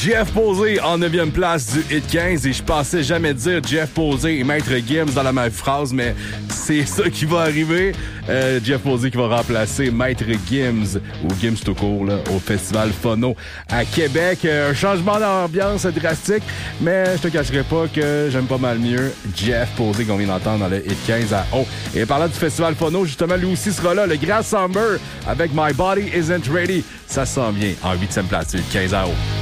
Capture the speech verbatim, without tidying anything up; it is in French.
Jeff Posey en neuvième place du Hit quinze. Et je pensais jamais dire Jeff Posey et Maître Gims dans la même phrase, mais c'est ça qui va arriver. Euh, Jeff Posey qui va remplacer Maître Gims, ou Gims tout court, là, au Festival Phono à Québec. Euh, un changement d'ambiance drastique, mais je te cacherai pas que j'aime pas mal mieux Jeff Posey qu'on vient d'entendre dans le Hit quinze à haut. Et parlant du Festival Phono, justement, lui aussi sera là, le Grand Summer avec My Body Isn't Ready. Ça se sent bien en huitième place du Hit quinze à haut.